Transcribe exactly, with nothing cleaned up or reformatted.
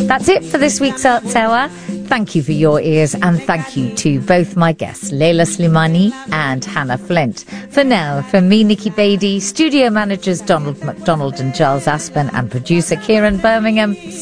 That's it for this week's Arts Hour. Thank you for your ears, and thank you to both my guests, Leila Slimani and Hannah Flint. For now, from me, Nikki Beattie, studio managers Donald McDonald and Giles Aspen, and producer Kieran Birmingham,